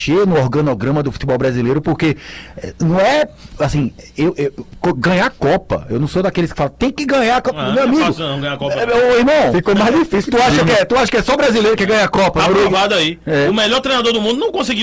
no organograma do futebol brasileiro, porque não é assim, ganhar a Copa, eu não sou daqueles que falam, tem que ganhar a Copa, meu amigo. Não ganhar a Copa. Ô, irmão, ficou mais difícil. Tu acha que é só brasileiro que ganha a Copa? Tá provado aí. É. O melhor treinador do mundo não conseguiu